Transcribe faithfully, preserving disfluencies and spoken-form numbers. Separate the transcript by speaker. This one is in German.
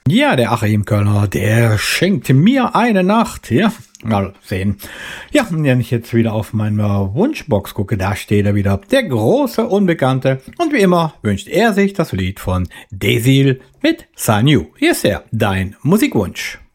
Speaker 1: Ja, der Achim Kölner, der schenkt mir eine Nacht. Ja, mal sehen. Ja, wenn ich jetzt wieder auf meine Wunschbox gucke, da steht er wieder, der große Unbekannte. Und wie immer wünscht er sich das Lied von Desil mit Sanyu. Hier ist er, dein Musikwunsch.